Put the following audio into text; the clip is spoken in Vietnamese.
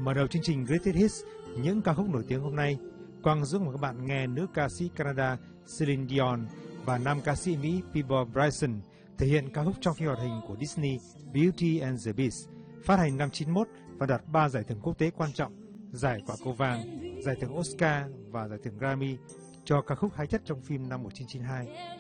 Mở đầu chương trình Greatest Hits, những ca khúc nổi tiếng hôm nay, Quang Dũng và các bạn nghe nữ ca sĩ Canada Celine Dion và nam ca sĩ Mỹ Peabo Bryson thể hiện ca khúc trong phim hoạt hình của Disney Beauty and the Beast, phát hành năm 91 và đạt 3 giải thưởng quốc tế quan trọng, giải Quả Cầu Vàng, giải thưởng Oscar và giải thưởng Grammy cho ca khúc hay nhất trong phim năm 1992.